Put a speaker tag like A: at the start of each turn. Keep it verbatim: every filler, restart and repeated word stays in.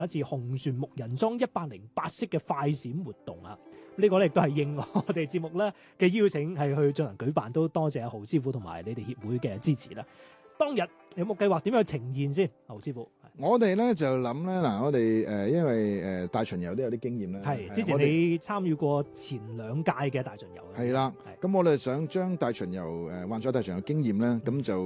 A: 一次紅船木人樁一百零八式嘅快閃活動啊！呢、這個咧亦都係應我哋節目咧嘅邀請，係去進行舉辦，都多謝阿豪師傅同埋你哋協會嘅支持啦。當日有冇計劃點樣去呈現先？豪師傅，
B: 我哋咧就諗咧嗱，我哋誒、呃、因為誒、呃、大巡遊都有啲經驗啦，
A: 係之前你參與過前兩屆嘅大巡遊，
B: 係啦，咁我哋想將大巡遊誒、呃、幻彩大巡遊經驗咧，咁就